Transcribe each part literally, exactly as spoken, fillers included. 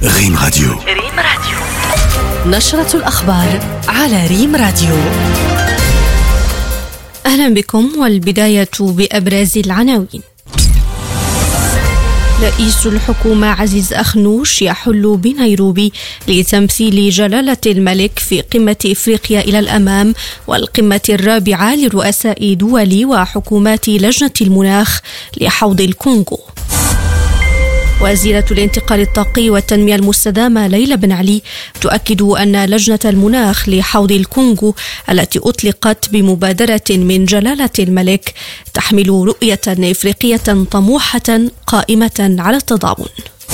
ريم راديو. ريم راديو نشرة الأخبار على ريم راديو. أهلا بكم، والبداية بأبرز العناوين. رئيس الحكومة عزيز أخنوش يحل بنيروبي لتمثيل جلالة الملك في قمة إفريقيا إلى الأمام والقمة الرابعة لرؤساء دول وحكومات لجنة المناخ لحوض الكونغو. وزيرة الانتقال الطاقي والتنمية المستدامة ليلى بن علي تؤكد أن لجنة المناخ لحوض الكونغو التي أطلقت بمبادرة من جلالة الملك تحمل رؤية إفريقية طموحة قائمة على التضامن.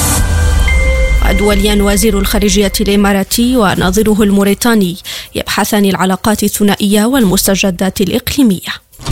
دوليا وزير الخارجية الإماراتي ونظيره الموريتاني يبحثان العلاقات الثنائية والمستجدات الإقليمية.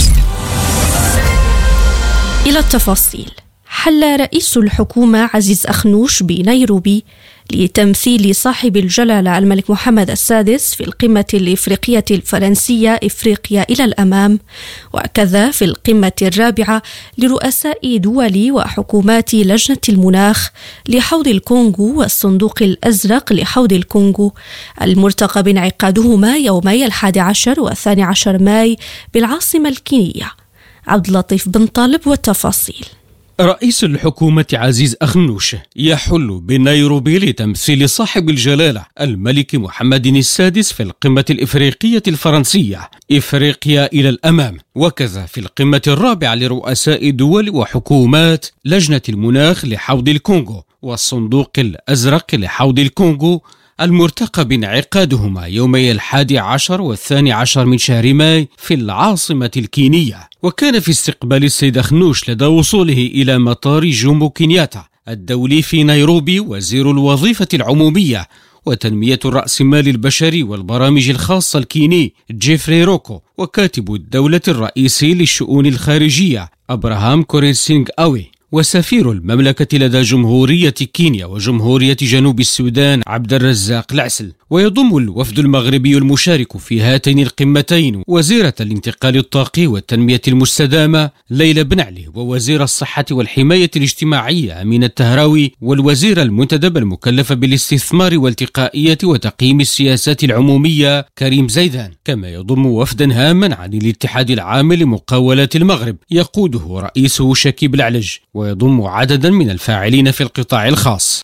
إلى التفاصيل. حل رئيس الحكومة عزيز أخنوش بنيروبي لتمثيل صاحب الجلالة الملك محمد السادس في القمة الإفريقية الفرنسية إفريقيا إلى الأمام، وكذا في القمة الرابعة لرؤساء دول وحكومات لجنة المناخ لحوض الكونغو والصندوق الأزرق لحوض الكونغو، المرتقب انعقادهما يومي الحادي عشر والثاني عشر ماي بالعاصمة الكينية. عبد اللطيف بن طالب والتفاصيل. رئيس الحكومة عزيز أخنوش يحل بنيروبي لتمثيل صاحب الجلالة الملك محمد السادس في القمة الإفريقية الفرنسية إفريقيا إلى الأمام، وكذا في القمة الرابعة لرؤساء دول وحكومات لجنة المناخ لحوض الكونغو والصندوق الأزرق لحوض الكونغو، المرتقب انعقادهما يومي الحادي عشر والثاني عشر من شهر ماي في العاصمة الكينية. وكان في استقبال السيد أخنوش لدى وصوله إلى مطار جومو كينياتا الدولي في نيروبي وزير الوظيفة العمومية وتنمية الرأسمال البشري والبرامج الخاصة الكيني جيفري روكو، وكاتب الدولة الرئيسي للشؤون الخارجية أبراهام كورينسينغ أوي، وسفير المملكة لدى جمهورية كينيا وجمهورية جنوب السودان عبد الرزاق العسل. ويضم الوفد المغربي المشارك في هاتين القمتين وزيرة الانتقال الطاقي والتنمية المستدامة ليلى بن علي، ووزير الصحة والحماية الاجتماعية أمين التهراوي، والوزير المنتدب المكلف بالاستثمار والتقائية وتقييم السياسات العمومية كريم زيدان. كما يضم وفدا هاما عن الاتحاد العام لمقاولات المغرب يقوده رئيسه شكيب العلج، ويضم عددا من الفاعلين في القطاع الخاص.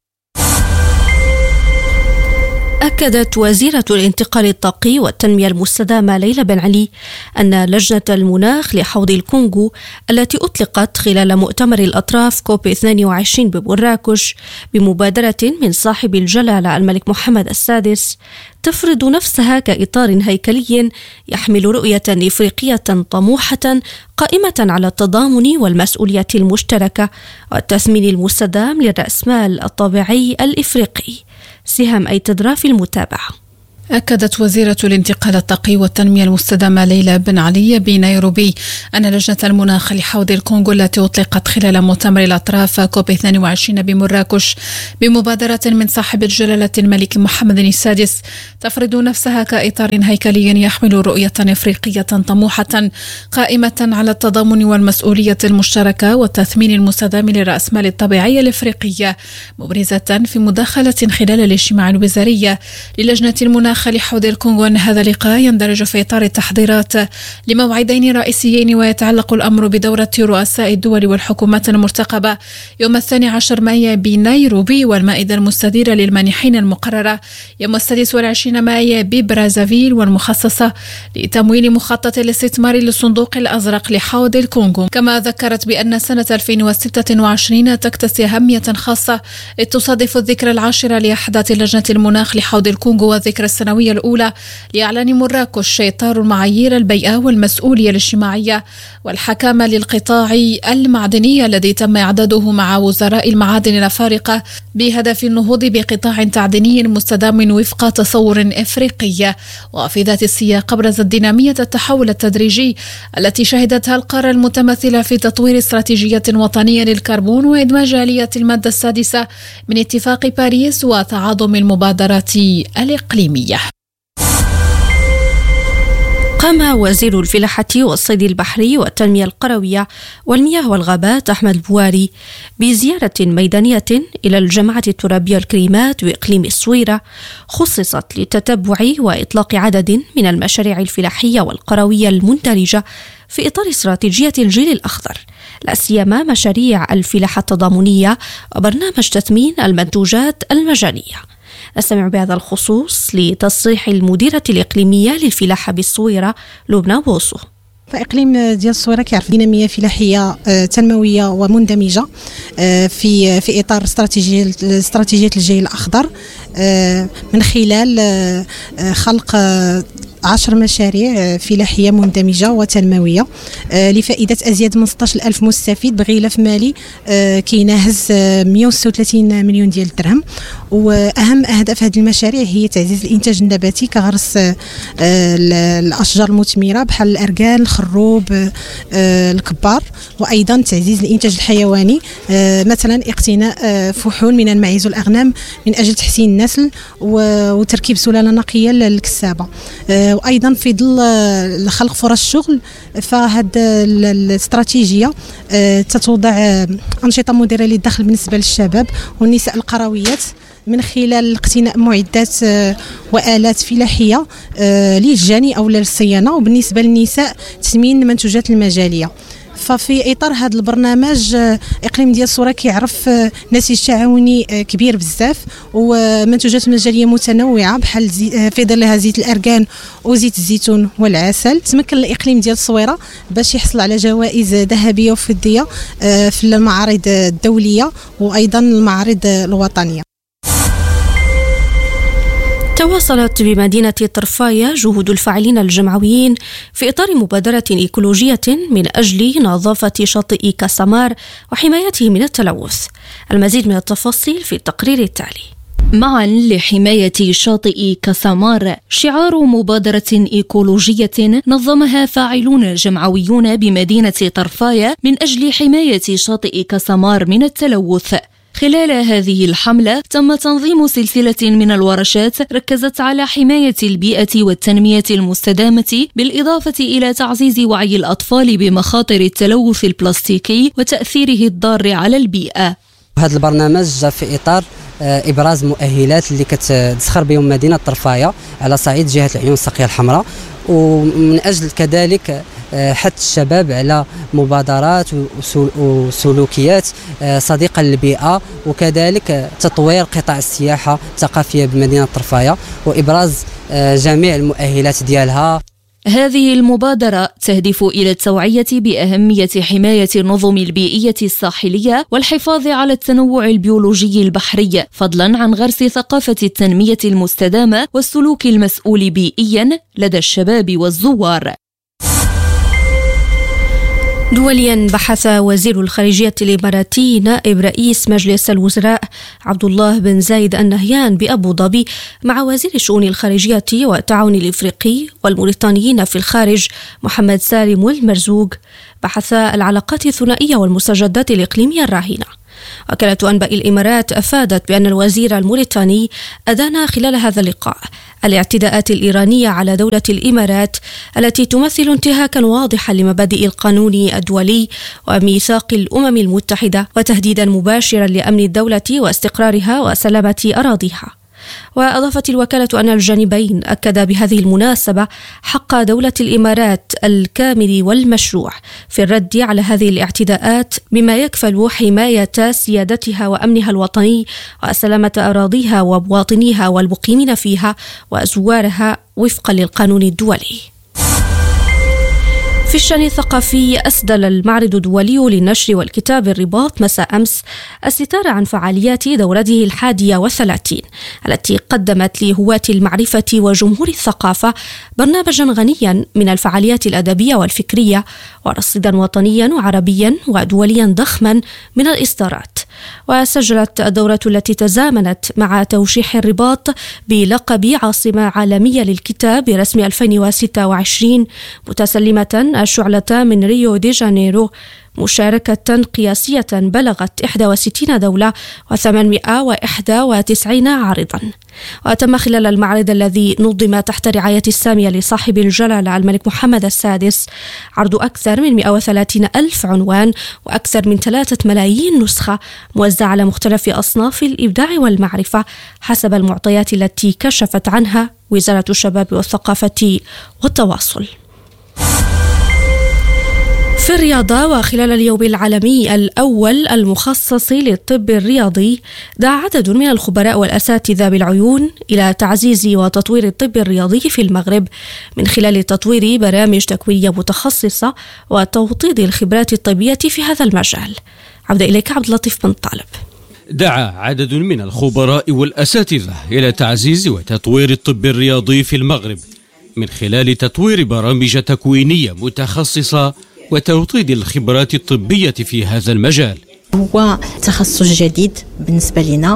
أكدت وزيرة الانتقال الطاقي والتنمية المستدامة ليلى بن علي أن لجنة المناخ لحوض الكونغو التي أطلقت خلال مؤتمر الأطراف كوب اثنين وعشرين بمراكش بمبادرة من صاحب الجلالة الملك محمد السادس تفرض نفسها كإطار هيكلي يحمل رؤية إفريقية طموحة قائمة على التضامن والمسؤولية المشتركة والتثمين المستدام للرأسمال الطبيعي الإفريقي. سهام أي تدرى في المتابعة. أكدت وزيرة الانتقال الطاقي والتنمية المستدامة ليلى بن علي بنيروبي أن لجنة المناخ لحوض الكونغو التي أطلقت خلال مؤتمر الأطراف كوب اثنين وعشرين بمراكش بمبادرة من صاحب الجلالة الملك محمد السادس تفرض نفسها كإطار هيكلي يحمل رؤية إفريقية طموحة قائمة على التضامن والمسؤولية المشتركة والتثمين المستدام للرأسمال الطبيعية الإفريقية، مبرزة في مداخلة خلال الاجتماع الوزاري للجنة المناخ لحوض الكونغو أن هذا اللقاء يندرج في إطار التحضيرات لموعدين رئيسيين، ويتعلق الأمر بدورة رؤساء الدول والحكومات المرتقبة يوم الثاني عشر ماي بنيروبي، والمائدة المستديرة للمانحين المقررة يوم السادس والعشرين ماي ببرازافيل، والمخصصة لتمويل مخطط الاستثمار للصندوق الأزرق لحوض الكونغو. كما ذكرت بأن سنة ألفين وستة وعشرين تكتسي أهمية خاصة إذ تصادف الذكرى العاشرة لأحداث لجنة المناخ لحوض الكونغو والذكرى السنوية الأولى لإعلان مراكش إطار المعايير البيئة والمسؤولية الاجتماعية والحكامة للقطاع المعدني الذي تم إعداده مع وزراء المعادن الأفارقة بهدف النهوض بقطاع تعديني مستدام وفق تصور إفريقي. وفي ذات السياق أبرزت دينامية التحول التدريجي التي شهدتها القارة المتمثلة في تطوير استراتيجية وطنية للكربون وإدماج آلية المادة السادسة من اتفاق باريس وتعاظم المبادرات الإقليمية. قام وزير الفلاحة والصيد البحري والتنمية القروية والمياه والغابات أحمد البواري بزيارة ميدانية إلى الجامعة الترابية الكريمات بإقليم الصويرة، خصصت لتتبع وإطلاق عدد من المشاريع الفلاحية والقروية المندرجة في إطار استراتيجية الجيل الأخضر، لا سيما مشاريع الفلاحة التضامنية وبرنامج تثمين المنتوجات المجانية. نستمع بهذا الخصوص لتصريح المديرة الإقليمية للفلاحة بالصويرة لبنى بوصو. فإقليم ديال الصويرة كيعرف دينامية فلاحية تنموية ومندمجة في في إطار استراتيجية استراتيجية الجيل الأخضر من خلال خلق عشر مشاريع فلاحية مندمجة وتنموية لفائدة أزيد من ستة عشر ألف مستفيد بغلاف مالي كيناهز مئة وستة وثلاثين مليون ديال الدرهم. وأهم أهداف هذه المشاريع هي تعزيز الإنتاج النباتي كغرس الأشجار المثمرة بحال الأركان، الخروب، الكبار، وأيضا تعزيز الإنتاج الحيواني، مثلا اقتناء فحول من الماعز والأغنام من أجل تحسين النسل وتركيب سلالة نقية للكسابة. وأيضا في ظل خلق فرص شغل، فهذه الاستراتيجية تتوضع أنشطة مديرة للدخل بالنسبة للشباب والنساء القرويات من خلال اقتناء معدات وآلات فلاحية للجني أو للصيانة، وبالنسبة للنساء تثمين المنتوجات المجالية. ففي إطار هذا البرنامج إقليم ديال الصويرة كيعرف نسيج تعاوني كبير بزاف ومنتوجات مجالية متنوعة بحال في ظلها زيت الأركان وزيت الزيتون والعسل. تمكن الإقليم ديال الصويرة باش يحصل على جوائز ذهبية وفضية في المعارض الدولية وأيضا المعارض الوطنية. تواصلت بمدينة طرفاية جهود الفاعلين الجمعويين في إطار مبادرة إيكولوجية من أجل نظافة شاطئ كاسامار وحمايته من التلوث. المزيد من التفاصيل في التقرير التالي. معا لحماية شاطئ كاسامار شعار مبادرة إيكولوجية نظمها فاعلون جمعويون بمدينة طرفاية من أجل حماية شاطئ كاسامار من التلوث. خلال هذه الحملة تم تنظيم سلسلة من الورشات ركزت على حماية البيئة والتنمية المستدامة، بالإضافة إلى تعزيز وعي الأطفال بمخاطر التلوث البلاستيكي وتأثيره الضار على البيئة. هذا البرنامج جاء في إطار إبراز مؤهلات اللي كتسخر بهم مدينة طرفاية على صعيد جهة العيون الساقية الحمراء، ومن أجل كذلك حث الشباب على مبادرات وسلوكيات صديقة للبيئة، وكذلك تطوير قطاع السياحة الثقافية بمدينة طرفاية وإبراز جميع المؤهلات ديالها. هذه المبادرة تهدف إلى التوعية بأهمية حماية النظم البيئية الساحلية والحفاظ على التنوع البيولوجي البحري، فضلا عن غرس ثقافة التنمية المستدامة والسلوك المسؤول بيئيا لدى الشباب والزوار. دوليا، بحث وزير الخارجية الإماراتي نائب رئيس مجلس الوزراء عبد الله بن زايد النهيان بأبو ظبي مع وزير الشؤون الخارجية والتعاون الإفريقي والموريتانيين في الخارج محمد سالم المرزوق بحث العلاقات الثنائية والمستجدات الإقليمية الراهنة. وكالة أنباء الإمارات أفادت بأن الوزير الموريتاني أدان خلال هذا اللقاء الاعتداءات الإيرانية على دولة الإمارات التي تمثل انتهاكا واضحا لمبادئ القانون الدولي وميثاق الأمم المتحدة وتهديدا مباشرا لأمن الدولة واستقرارها وسلامة أراضيها. وأضافت الوكالة أن الجانبين أكدا بهذه المناسبة حق دولة الإمارات الكامل والمشروع في الرد على هذه الاعتداءات بما يكفل حماية سيادتها وأمنها الوطني وسلامة أراضيها ومواطنيها والمقيمين فيها وزوارها وفقا للقانون الدولي. في الشأن الثقافي، أسدل المعرض الدولي للنشر والكتاب الرباط مساء أمس الستار عن فعاليات دورته الحادية والثلاثين التي قدمت لهواة المعرفة وجمهور الثقافة برنامجا غنيا من الفعاليات الأدبية والفكرية ورصيدا وطنيا وعربيا ودوليا ضخما من الإصدارات. وسجلت الدورة التي تزامنت مع توشيح الرباط بلقب عاصمة عالمية للكتاب برسم ألفين وستة وعشرين متسلمة الشعلة من ريو دي جانيرو مشاركة قياسية بلغت إحدى وستين دولة وثمانمائة وواحد وتسعين عارضا. وتم خلال المعرض الذي نظم تحت رعاية السامية لصاحب الجلالة الملك محمد السادس عرض أكثر من مئة وثلاثين ألف عنوان وأكثر من ثلاثة ملايين نسخة موزعة على مختلف أصناف الإبداع والمعرفة حسب المعطيات التي كشفت عنها وزارة الشباب والثقافة والتواصل. في الرياضة، وخلال اليوم العالمي الأول المخصص للطب الرياضي، دعا عدد من الخبراء والأساتذة بالعيون إلى تعزيز وتطوير الطب الرياضي في المغرب من خلال تطوير برامج تكوينية متخصصة وتوطيد الخبرات الطبية في هذا المجال. عودة إليك عبد اللطيف بن طالب. دعا عدد من الخبراء والأساتذة إلى تعزيز وتطوير الطب الرياضي في المغرب من خلال تطوير برامج تكوينية متخصصة وتوطيد الخبرات الطبية في هذا المجال. هو تخصص جديد بالنسبة لنا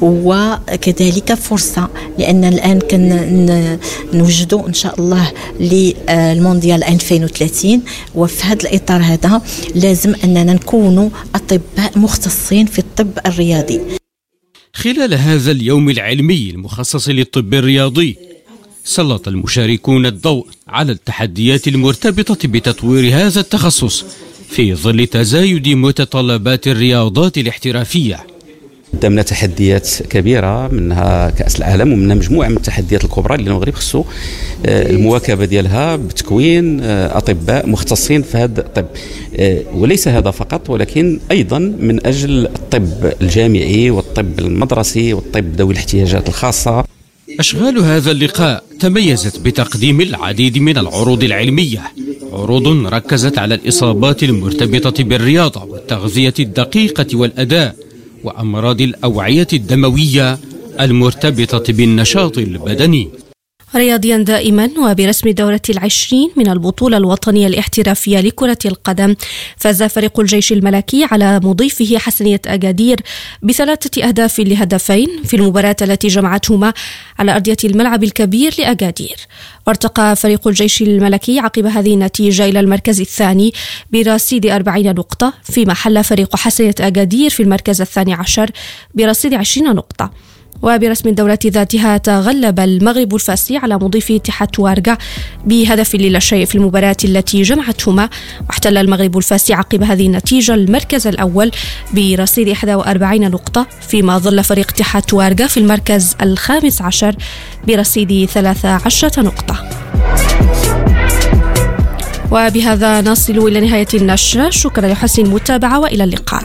وكذلك فرصة، لأن الآن كان نوجدوا إن شاء الله للمونديال ألفين وثلاثين، وفي هذا الإطار هذا لازم أننا نكونوا أطباء مختصين في الطب الرياضي. خلال هذا اليوم العلمي المخصص للطب الرياضي، سلط المشاركون الضوء على التحديات المرتبطة بتطوير هذا التخصص في ظل تزايد متطلبات الرياضات الاحترافية. قدامنا تحديات كبيرة، منها كأس العالم ومنها مجموعة من التحديات الكبرى اللي المغرب خصو المواكبة ديالها بتكوين أطباء مختصين في هذا الطب، وليس هذا فقط ولكن أيضا من أجل الطب الجامعي والطب المدرسي والطب ذوي الاحتياجات الخاصة. أشغال هذا اللقاء تميزت بتقديم العديد من العروض العلمية، عروض ركزت على الإصابات المرتبطة بالرياضة والتغذية الدقيقة والأداء وأمراض الأوعية الدموية المرتبطة بالنشاط البدني. رياضيا دائما، وبرسم الدورة العشرين من البطولة الوطنية الاحترافية لكرة القدم، فاز فريق الجيش الملكي على مضيفه حسنية أكادير بثلاثة أهداف لهدفين في المباراة التي جمعتهما على أرضية الملعب الكبير لأكادير. وارتقى فريق الجيش الملكي عقب هذه النتيجة إلى المركز الثاني برصيد أربعين نقطة، فيما حل فريق حسنية أكادير في المركز الثاني عشر برصيد عشرين نقطة. وبرسم الدولة ذاتها تغلب المغرب الفاسي على مضيف اتحاد توارقة بهدف لا شيء في المباراة التي جمعتهما، واحتل المغرب الفاسي عقب هذه النتيجة المركز الأول برصيد إحدى وأربعين نقطة، فيما ظل فريق اتحاد توارقة في المركز الخامس عشر برصيد ثلاث عشرة نقطة. وبهذا نصل إلى نهاية النشرة. شكرا لحسن المتابعة وإلى اللقاء.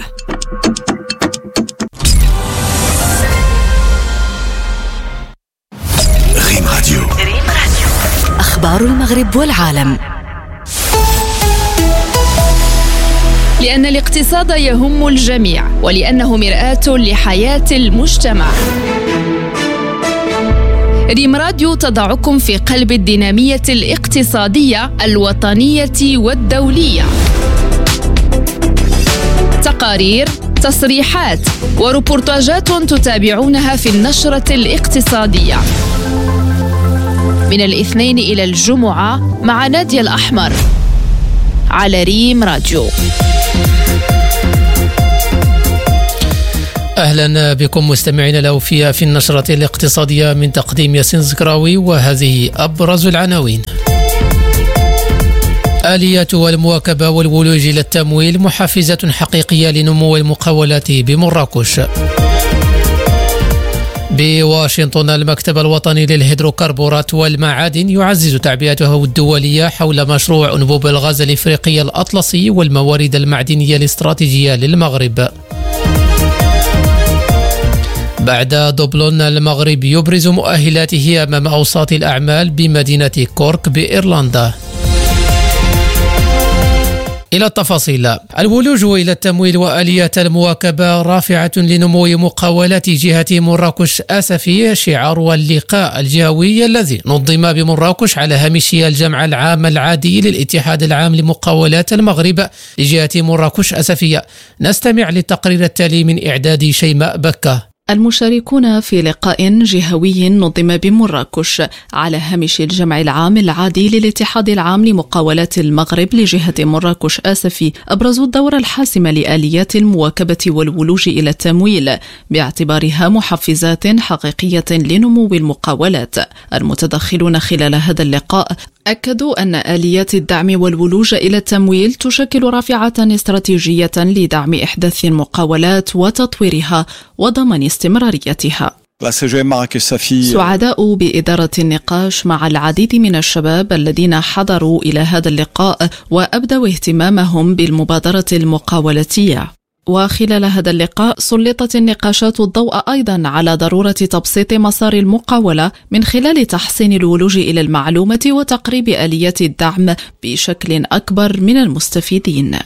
أخبار المغرب والعالم. لأن الاقتصاد يهم الجميع ولأنه مرآة لحياة المجتمع. ريم راديو تضعكم في قلب الدينامية الاقتصادية الوطنية والدولية. تقارير، تصريحات وريبورتاجات تتابعونها في النشرة الاقتصادية من الاثنين إلى الجمعة مع نادية الأحمر على ريم راديو. أهلا بكم مستمعينا الأوفياء في النشرة الاقتصادية من تقديم ياسين زكراوي، وهذه أبرز العناوين. آليات المواكبة والولوج إلى التمويل محفزة حقيقية لنمو المقاولات بمراكش. بواشنطن، المكتب الوطني للهيدروكربورات والمعادن يعزز تعبئته الدولية حول مشروع أنبوب الغاز الإفريقي الأطلسي والموارد المعدنية الاستراتيجية للمغرب. بعد دوبلون، المغرب يبرز مؤهلاته أمام أوساط الأعمال بمدينة كورك بإيرلندا. إلى التفاصيل. الولوج إلى التمويل وآليات المواكبة رافعة لنمو مقاولات جهة مراكش آسفية، شعار اللقاء الجهوي الذي نظم بمراكش على هامش الجمع العام العادي للاتحاد العام لمقاولات المغرب لجهة مراكش آسفية. نستمع للتقرير التالي من إعداد شيماء بكة. المشاركون في لقاء جهوي نظم بمراكش على هامش الجمع العام العادي للاتحاد العام لمقاولات المغرب لجهة مراكش آسفي أبرزوا الدور الحاسم لآليات المواكبة والولوج إلى التمويل باعتبارها محفزات حقيقية لنمو المقاولات. المتدخلون خلال هذا اللقاء أكدوا أن آليات الدعم والولوج إلى التمويل تشكل رافعة استراتيجية لدعم إحداث المقاولات وتطويرها وضمان استمراريتها. سعداء بإدارة النقاش مع العديد من الشباب الذين حضروا إلى هذا اللقاء وأبدوا اهتمامهم بالمبادرة المقاولاتية. وخلال هذا اللقاء سلطت النقاشات الضوء أيضا على ضرورة تبسيط مسار المقاولة من خلال تحسين الولوج إلى المعلومة وتقريب آليات الدعم بشكل أكبر من المستفيدين.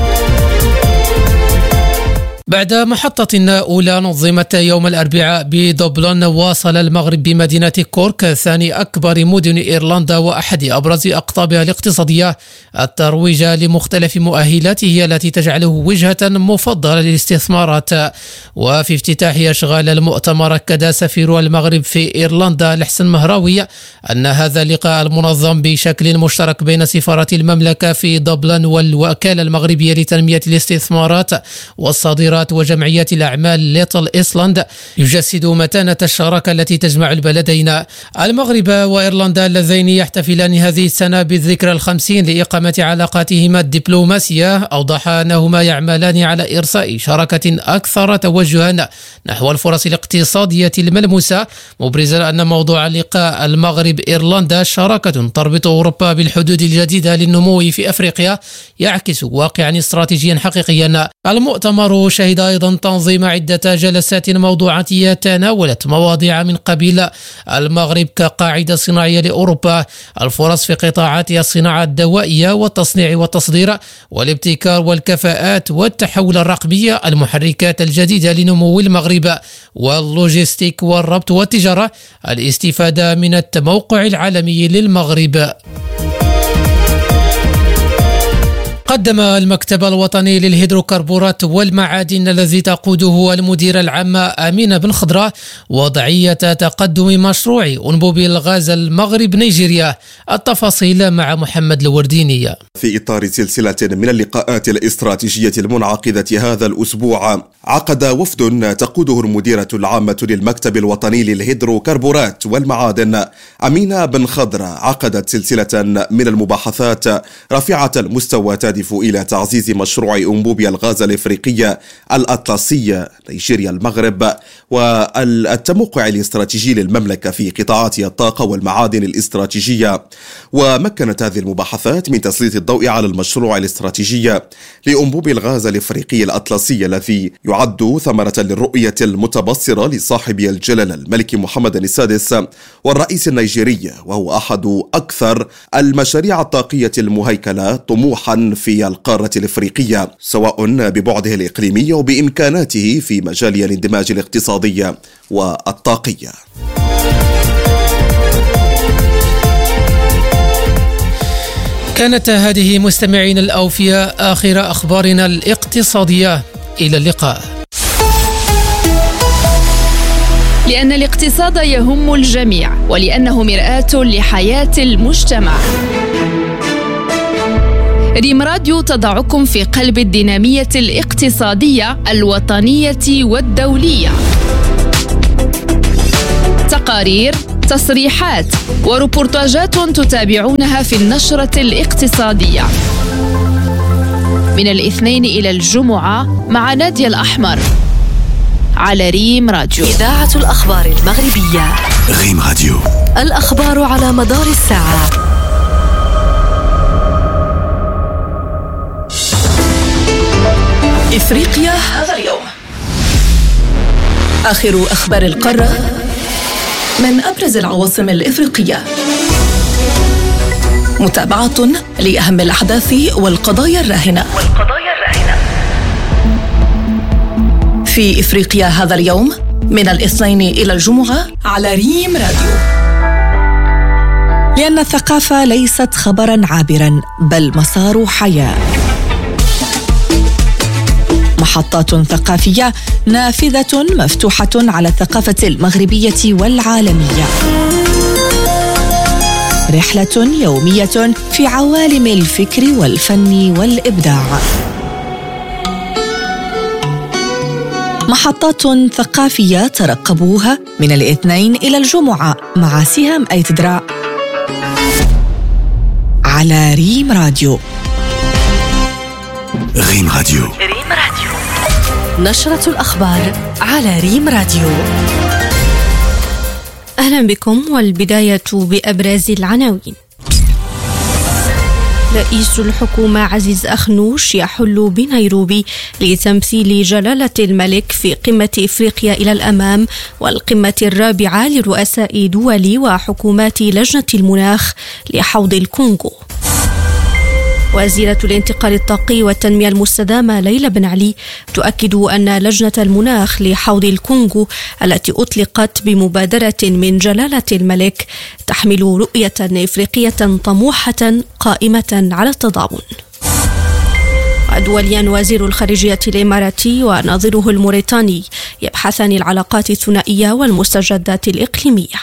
بعد محطة أولى نظمت يوم الأربعاء بدبلن، واصل المغرب بمدينة كورك ثاني أكبر مدن إيرلندا وأحد أبرز أقطابها الاقتصادية الترويج لمختلف مؤهلاته التي تجعله وجهة مفضلة للاستثمارات. وفي افتتاح أشغال المؤتمر أكد سفير المغرب في إيرلندا الحسن مهراوي أن هذا اللقاء المنظم بشكل مشترك بين سفارة المملكة في دبلن والوكالة المغربية لتنمية الاستثمارات والصادرات وجمعيات الأعمال ليتل إيسلند يجسد متانة الشراكة التي تجمع البلدين. المغرب وإيرلندا اللذين يحتفلان هذه السنة بالذكرى الخمسين لإقامة علاقاتهما الدبلوماسية أوضح أنهما يعملان على إرساء شراكة أكثر توجها نحو الفرص الاقتصادية الملموسة، مبرزا أن موضوع لقاء المغرب إيرلندا شراكة تربط أوروبا بالحدود الجديدة للنمو في أفريقيا يعكس واقعا استراتيجيا حقيقيا. المؤتمر شهد أيضا تنظيم عدة جلسات موضوعاتية تناولت مواضيع من قبيل المغرب كقاعدة صناعية لأوروبا، الفرص في قطاعات الصناعة الدوائية والتصنيع والتصدير والابتكار والكفاءات والتحول الرقمي، المحركات الجديدة لنمو المغرب واللوجستيك والربط والتجارة، الاستفادة من التموقع العالمي للمغرب. قدم المكتب الوطني للهيدروكربورات والمعادن الذي تقوده المدير العامة أمينة بن خضرة وضعية تقدم مشروع أنبوب الغاز المغرب نيجيريا. التفاصيل مع محمد الورديني. في إطار سلسلة من اللقاءات الاستراتيجية المنعقدة هذا الأسبوع، عقد وفد تقوده المديرة العامة للمكتب الوطني للهيدروكربورات والمعادن أمينة بن خضرة عقدت سلسلة من المباحثات رافعة المستوى تهدف إلى تعزيز مشروع أنبوب الغاز الإفريقية الأطلسية نيجيريا المغرب والتموقع الاستراتيجي للمملكة في قطاعات الطاقة والمعادن الاستراتيجية. ومكنت هذه المباحثات من تسليط الضوء على المشروع الاستراتيجي لأنبوب الغاز الإفريقي الأطلسي الذي يعد ثمرة للرؤية المتبصرة لصاحب الجلالة الملك محمد السادس والرئيس النيجيري، وهو أحد أكثر المشاريع الطاقية المهيكلة طموحا في القارة الإفريقية، سواء ببعده الإقليمي وبإمكاناته في مجال الاندماج الاقتصادي والطاقي. كانت هذه مستمعين الأوفياء آخر أخبارنا الاقتصادية. إلى اللقاء. لأن الاقتصاد يهم الجميع ولأنه مرآة لحياة المجتمع، ريم راديو تضعكم في قلب الدينامية الاقتصادية الوطنية والدولية. تقارير، تصريحات وريبورتاجات تتابعونها في النشرة الاقتصادية من الاثنين إلى الجمعة مع نادية الأحمر على ريم راديو، إذاعة الأخبار المغربية. ريم راديو، الأخبار على مدار الساعة. إفريقيا هذا اليوم، آخر أخبار القارة من أبرز العواصم الإفريقية، متابعة لأهم الأحداث والقضايا الراهنة في إفريقيا هذا اليوم من الاثنين إلى الجمعة على ريم راديو. لأن الثقافة ليست خبرا عابرا بل مسار حياة. محطات ثقافية نافذة مفتوحة على الثقافة المغربية والعالمية. رحلة يومية في عوالم الفكر والفن والإبداع. محطات ثقافية ترقبوها من الاثنين إلى الجمعة مع سهام أيتدرا على ريم راديو. ريم راديو. ريم راديو. نشرة الأخبار على ريم راديو. أهلا بكم، والبداية بأبرز العناوين. رئيس الحكومة عزيز أخنوش يحل بنيروبي لتمثيل جلالة الملك في قمة إفريقيا إلى الأمام والقمة الرابعة لرؤساء دول وحكومات لجنة المناخ لحوض الكونغو. وزيرة الانتقال الطاقي والتنمية المستدامة ليلى بن علي تؤكد أن لجنة المناخ لحوض الكونغو التي أطلقت بمبادرة من جلالة الملك تحمل رؤية إفريقية طموحة قائمة على التضامن. دوليا وزير الخارجية الإماراتي ونظيره الموريتاني يبحثان العلاقات الثنائية والمستجدات الإقليمية.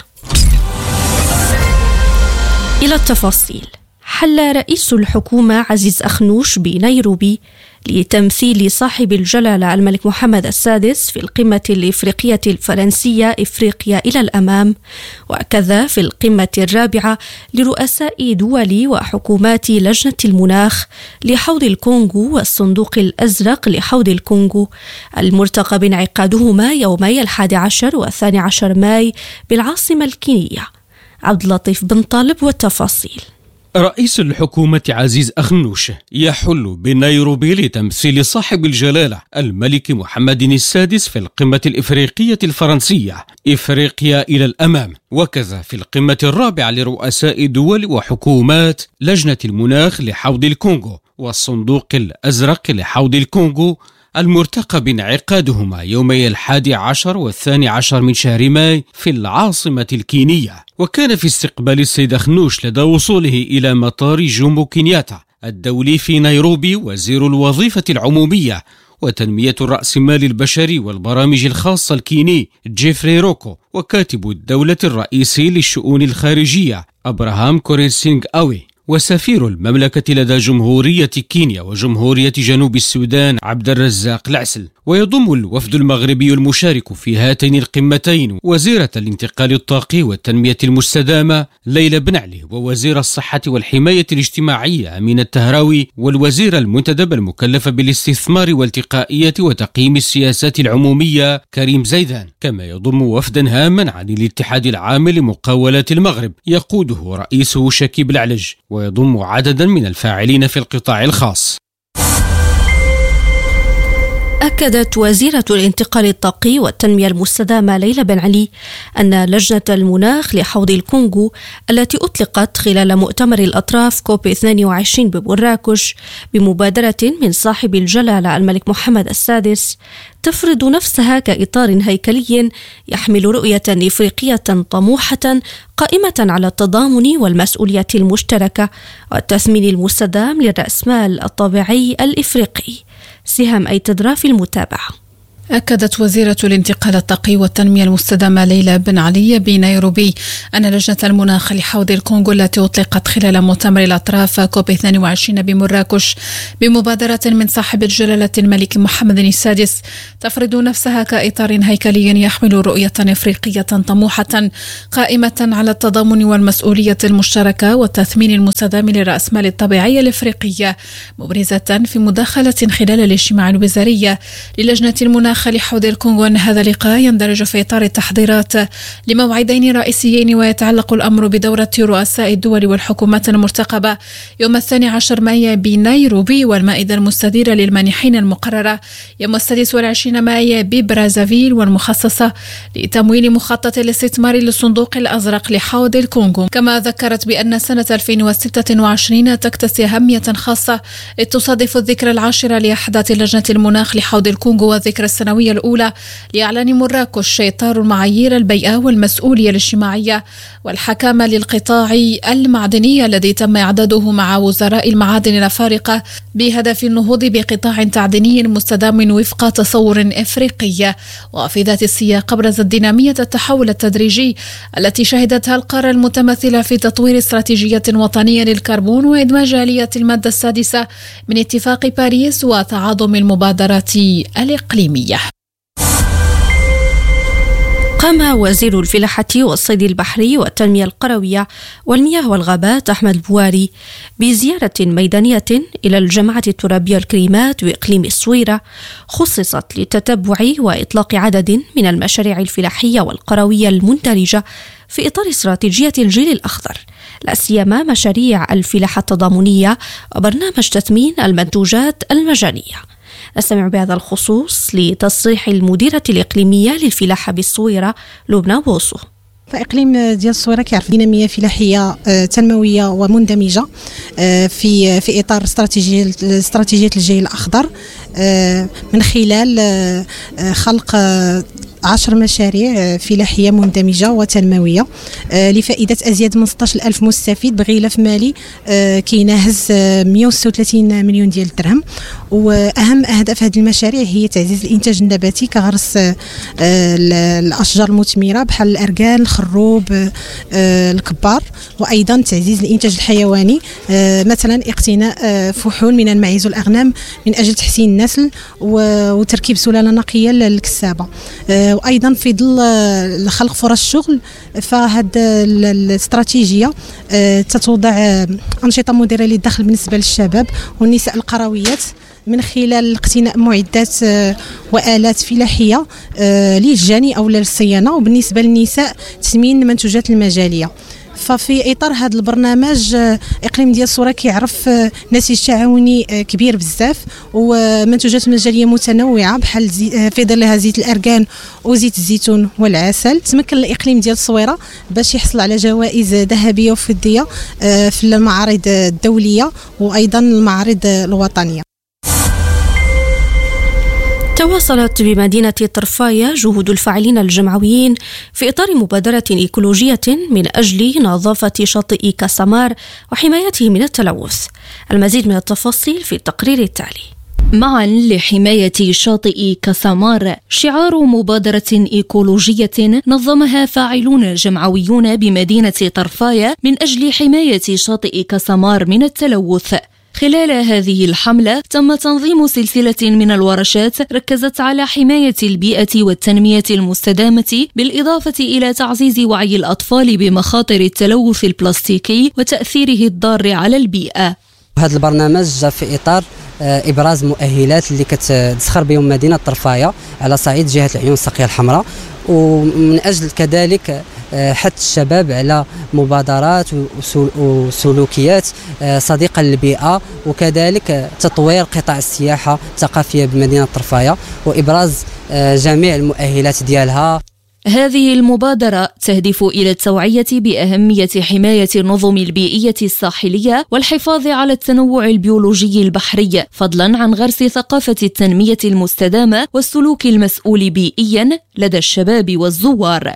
إلى التفاصيل. حل رئيس الحكومة عزيز أخنوش بنيروبي لتمثيل صاحب الجلالة الملك محمد السادس في القمة الإفريقية الفرنسية إفريقيا إلى الأمام، وكذا في القمة الرابعة لرؤساء دول وحكومات لجنة المناخ لحوض الكونغو والصندوق الأزرق لحوض الكونغو، المرتقب انعقادهما يومي الحادي عشر والثاني عشر ماي بالعاصمة الكينية. عبد اللطيف بن طالب والتفاصيل. رئيس الحكومة عزيز أخنوش يحل بنيروبي لتمثيل صاحب الجلالة الملك محمد السادس في القمة الإفريقية الفرنسية إفريقيا إلى الأمام، وكذا في القمة الرابعة لرؤساء دول وحكومات لجنة المناخ لحوض الكونغو والصندوق الأزرق لحوض الكونغو، المرتقب انعقادهما يومي الحادي عشر والثاني عشر من شهر ماي في العاصمة الكينية. وكان في استقبال السيد أخنوش لدى وصوله إلى مطار جومو كينياتا الدولي في نيروبي وزير الوظيفة العمومية وتنمية الرأسمال البشري والبرامج الخاصة الكيني جيفري روكو، وكاتب الدولة الرئيسي للشؤون الخارجية أبراهام كوريسينغ أوي، وسفير المملكة لدى جمهورية كينيا وجمهورية جنوب السودان عبد الرزاق العسل. ويضم الوفد المغربي المشارك في هاتين القمتين وزيرة الانتقال الطاقي والتنمية المستدامة ليلى بن علي، ووزير الصحة والحماية الاجتماعية أمين التهراوي، والوزير المنتدب المكلف بالاستثمار والتقائية وتقييم السياسات العمومية كريم زيدان. كما يضم وفدا هاما عن الاتحاد العام لمقاولات المغرب يقوده رئيسه شكيب العلج، ويضم عددا من الفاعلين في القطاع الخاص. أكدت وزيرة الانتقال الطاقي والتنمية المستدامة ليلى بن علي أن لجنة المناخ لحوض الكونغو التي أطلقت خلال مؤتمر الأطراف كوب اثنين وعشرين بمراكش بمبادرة من صاحب الجلالة الملك محمد السادس تفرض نفسها كإطار هيكلي يحمل رؤية إفريقية طموحة قائمة على التضامن والمسؤولية المشتركة والتثمين المستدام للرأسمال الطبيعي الإفريقي. سهام أيتدرا في المتابعة. أكدت وزيرة الانتقال الطاقي والتنمية المستدامة ليلى بن علي بنيروبي أن لجنة المناخ لحوض الكونغو التي أطلقت خلال مؤتمر الأطراف كوب اثنين وعشرين بمراكش بمبادرة من صاحب الجلالة الملك محمد السادس تفرض نفسها كإطار هيكلي يحمل رؤية إفريقية طموحة قائمة على التضامن والمسؤولية المشتركة والتثمين المستدام للرأسمال الطبيعية الإفريقية، مبرزة في مداخلة خلال الاجتماع الوزاري للجنة المناخ لحوض الكونغو أن هذا اللقاء يندرج في إطار التحضيرات لموعدين رئيسيين، ويتعلق الأمر بدورة رؤساء الدول والحكومات المرتقبة يوم الثاني عشر ماي بنيروبي، والمائدة المستديرة للمانحين المقررة يوم السادس والعشرين ماي ببرازافيل، والمخصصة لتمويل مخطط الاستثمار للصندوق الأزرق لحوض الكونغو. كما ذكرت بأن سنة ألفين وستة وعشرين تكتسي أهمية خاصة تصادف الذكرى العاشرة لأحداث لجنة المناخ لحوض الكونغو والذكرى السنوية السنوية الأولى لإعلان مراكش إطار المعايير البيئة والمسؤولية الاجتماعية والحكامة للقطاع المعدني الذي تم إعداده مع وزراء المعادن الأفارقة بهدف النهوض بقطاع تعديني مستدام وفق تصور إفريقي. وفي ذات السياق أبرزت دينامية التحول التدريجي التي شهدتها القارة المتمثلة في تطوير استراتيجية وطنية للكربون وإدماج آلية المادة السادسة من اتفاق باريس وتعاظم المبادرات الإقليمية. قام وزير الفلاحة والصيد البحري والتنمية القروية والمياه والغابات أحمد البواري بزيارة ميدانية إلى الجامعة الترابية الكريمات بإقليم الصويرة، خصصت لتتبع وإطلاق عدد من المشاريع الفلاحية والقروية المندرجة في إطار استراتيجية الجيل الأخضر، لا سيما مشاريع الفلاحة التضامنية وبرنامج تثمين المنتوجات المجانية. نستمع بهذا الخصوص لتصريح المديرة الإقليمية للفلاحة بالصويرة لبنى بوصو. فإقليم ديال الصويرة كيعرف دينامية فلاحية تنموية ومندمجة في في إطار استراتيجية استراتيجية الجيل الأخضر من خلال خلق عشر مشاريع فلاحية مندمجة وتنموية لفائدة أزيد من ستة عشر ألف مستفيد بغلاف مالي كيناهز مئة وستة وثلاثين مليون ديال الدرهم. وأهم أهداف هذه المشاريع هي تعزيز الإنتاج النباتي كغرس الأشجار المثمرة بحال الأركان، الخروب، الكبار، وأيضا تعزيز الإنتاج الحيواني، مثلا اقتناء فحول من الماعز والأغنام من أجل تحسين النسل وتركيب سلالة نقية للكسابة. وأيضا في ظل خلق فرص الشغل، فهذه الاستراتيجية تتوضع أنشطة مديرة للدخل بالنسبة للشباب والنساء القرويات من خلال اقتناء معدات وآلات فلاحية للجني أو للصيانة، وبالنسبة للنساء تثمين منتوجات المجالية. ففي إطار هذا البرنامج إقليم ديال الصويرة كيعرف نسيج تعاوني كبير بزاف ومنتوجات مجالية متنوعة بحال في ظلها زيت الأركان وزيت الزيتون والعسل. تمكن الإقليم ديال الصويرة باش يحصل على جوائز ذهبية وفضية في المعارض الدولية وأيضا المعارض الوطنية. تواصلت بمدينة طرفاية جهود الفاعلين الجمعويين في إطار مبادرة إيكولوجية من أجل نظافة شاطئ كاسامار وحمايته من التلوث. المزيد من التفاصيل في التقرير التالي. معا لحماية شاطئ كاسامار شعار مبادرة إيكولوجية نظمها فاعلون جمعويون بمدينة طرفاية من أجل حماية شاطئ كاسامار من التلوث. خلال هذه الحملة تم تنظيم سلسلة من الورشات ركزت على حماية البيئة والتنمية المستدامة، بالإضافة إلى تعزيز وعي الأطفال بمخاطر التلوث البلاستيكي وتأثيره الضار على البيئة. هذا البرنامج جاء في إطار إبراز مؤهلات اللي كتسخر بهم مدينة طرفاية على صعيد جهة العيون الساقية الحمراء، ومن أجل كذلك حث الشباب على مبادرات وسلوكيات صديقة للبيئة، وكذلك تطوير قطاع السياحة الثقافية بمدينة طرفاية وإبراز جميع المؤهلات ديالها. هذه المبادرة تهدف إلى التوعية بأهمية حماية النظم البيئية الساحلية والحفاظ على التنوع البيولوجي البحري، فضلا عن غرس ثقافة التنمية المستدامة والسلوك المسؤول بيئيا لدى الشباب والزوار.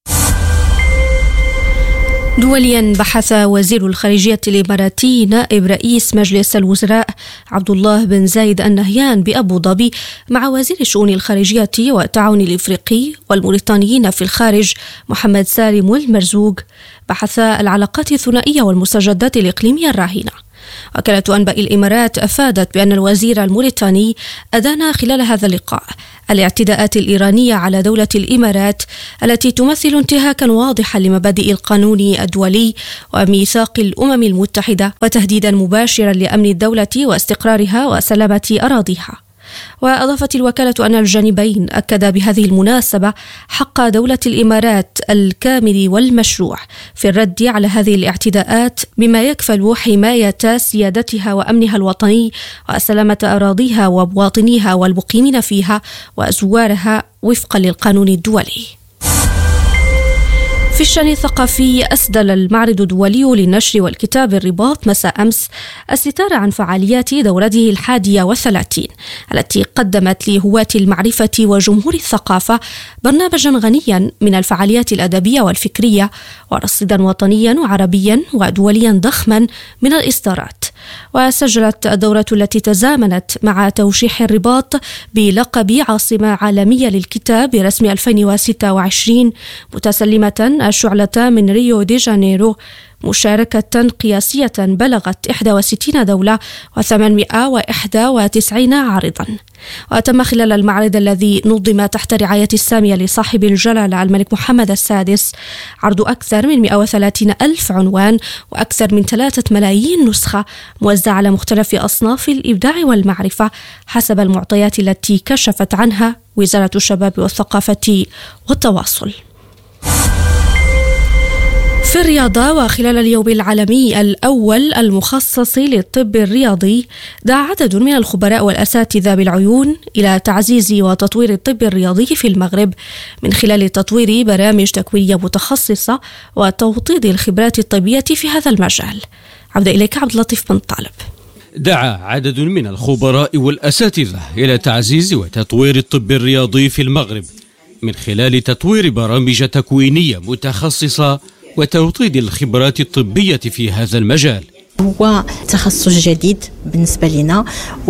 دوليا، بحث وزير الخارجية الإماراتي نائب رئيس مجلس الوزراء عبد الله بن زايد النهيان بأبو ظبي مع وزير الشؤون الخارجية والتعاون الإفريقي والموريتانيين في الخارج محمد سالم المرزوق بحث العلاقات الثنائية والمستجدات الإقليمية الراهنة. وكالة أنباء الإمارات أفادت بأن الوزير الموريتاني أدان خلال هذا اللقاء الاعتداءات الإيرانية على دولة الإمارات التي تمثل انتهاكا واضحا لمبادئ القانون الدولي وميثاق الأمم المتحدة وتهديدا مباشرا لأمن الدولة واستقرارها وسلامة أراضيها. وأضافت الوكالة أن الجانبين أكدا بهذه المناسبة حق دولة الإمارات الكامل والمشروع في الرد على هذه الاعتداءات بما يكفل حماية سيادتها وأمنها الوطني وسلامة أراضيها ومواطنيها والمقيمين فيها وزوارها وفقا للقانون الدولي. في الشأن الثقافي، أسدل المعرض الدولي للنشر والكتاب الرباط مساء أمس الستار عن فعاليات دورته الحادية والثلاثين التي قدمت لهواة المعرفة وجمهور الثقافة برنامجا غنيا من الفعاليات الأدبية والفكرية ورصيدا وطنيا وعربيا ودوليا ضخما من الإصدارات. وسجلت الدورة التي تزامنت مع توشيح الرباط بلقب عاصمة عالمية للكتاب برسم ألفين وستة وعشرين متسلمة الشعلة من ريو دي جانيرو مشاركة قياسية بلغت إحدى وستين دولة وثمانمائة وواحد وتسعين عارضا. وتم خلال المعرض الذي نظم تحت رعاية السامية لصاحب الجلالة الملك محمد السادس عرض أكثر من مئة وثلاثين ألف عنوان وأكثر من ثلاثة ملايين نسخة موزعة على مختلف أصناف الإبداع والمعرفة حسب المعطيات التي كشفت عنها وزارة الشباب والثقافة والتواصل. في الرياضة، وخلال اليوم العالمي الأول المخصص للطب الرياضي، دعا عدد من الخبراء والأساتذة بالعيون إلى تعزيز وتطوير الطب الرياضي في المغرب من خلال تطوير برامج تكوينية متخصصة وتوطيد الخبرات الطبية في هذا المجال. عود إليك عبد اللطيف بن طالب. دعا عدد من الخبراء والأساتذة إلى تعزيز وتطوير الطب الرياضي في المغرب من خلال تطوير برامج تكوينية متخصصة وتوطيد الخبرات الطبية في هذا المجال. هو تخصص جديد بالنسبة لنا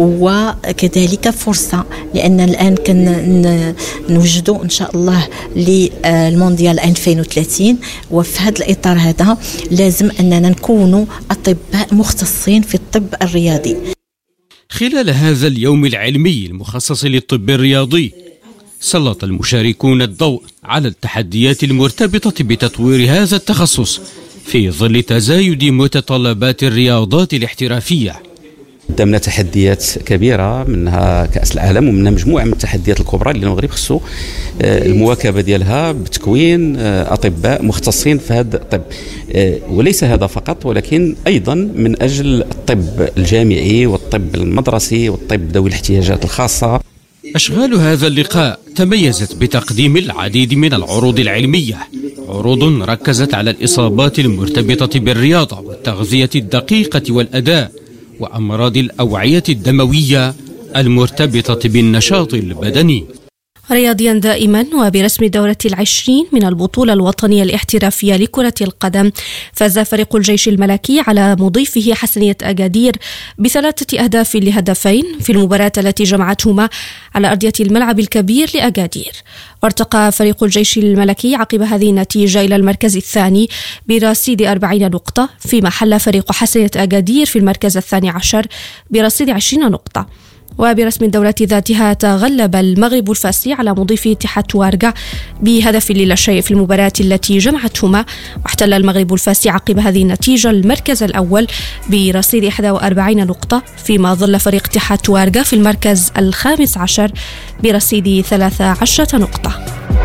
وكذلك فرصة، لأن الآن كنا نوجدوا إن شاء الله للمونديال ألفين وثلاثين، وفي هذا الإطار هذا لازم أننا نكونوا أطباء مختصين في الطب الرياضي. خلال هذا اليوم العلمي المخصص للطب الرياضي، سلط المشاركون الضوء على التحديات المرتبطة بتطوير هذا التخصص في ظل تزايد متطلبات الرياضات الاحترافية. قدامنا تحديات كبيرة، منها كأس العالم ومنها مجموعة من التحديات الكبرى اللي المغرب خصو المواكبة ديالها بتكوين أطباء مختصين في هذا الطب، وليس هذا فقط ولكن أيضا من أجل الطب الجامعي والطب المدرسي والطب ذوي الاحتياجات الخاصة. أشغال هذا اللقاء تميزت بتقديم العديد من العروض العلمية، عروض ركزت على الإصابات المرتبطة بالرياضة والتغذية الدقيقة والأداء وأمراض الأوعية الدموية المرتبطة بالنشاط البدني. رياضيا دائما، وبرسم الدورة العشرين من البطولة الوطنية الاحترافية لكرة القدم، فاز فريق الجيش الملكي على مضيفه حسنية أكادير بثلاثة أهداف لهدفين في المباراة التي جمعتهما على أرضية الملعب الكبير لأكادير. وارتقى فريق الجيش الملكي عقب هذه النتيجة إلى المركز الثاني برصيد أربعين نقطة، فيما حل فريق حسنية أكادير في المركز الثاني عشر برصيد عشرين نقطة. وبرسم الدورة ذاتها تغلب المغرب الفاسي على مضيف اتحاد توارغا بهدف لا شيء في المباراة التي جمعتهما، واحتل المغرب الفاسي عقب هذه النتيجة المركز الأول برصيد إحدى وأربعين نقطة، فيما ظل فريق اتحاد توارغا في المركز الخامس عشر برصيد ثلاث عشرة نقطة.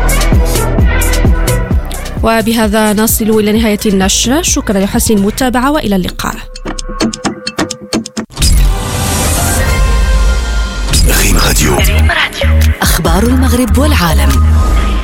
وبهذا نصل إلى نهاية النشرة. شكرا لحسن المتابعة وإلى اللقاء. ريم راديو. أخبار المغرب والعالم.